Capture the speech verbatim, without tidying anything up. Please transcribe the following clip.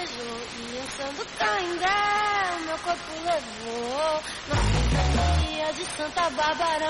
beijou e dançando Canindé, meu corpo levou na Maria de Santa Bárbara,